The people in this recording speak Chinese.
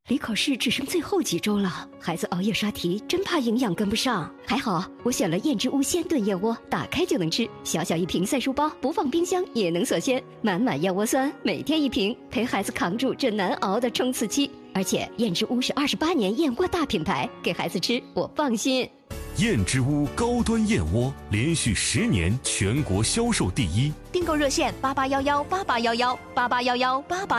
离考试只剩最后几周了，孩子熬夜刷题，真怕营养跟不上。还好我选了燕之屋鲜炖燕窝，打开就能吃，小小一瓶3书包，不放冰箱也能锁鲜，满满燕窝酸，每天1瓶，陪孩子扛住这难熬的冲刺期。而且燕之屋是28年燕窝大品牌，给孩子吃我放心。 燕之屋高端燕窝连续10年全国销售第一， 订购热线88118811881188。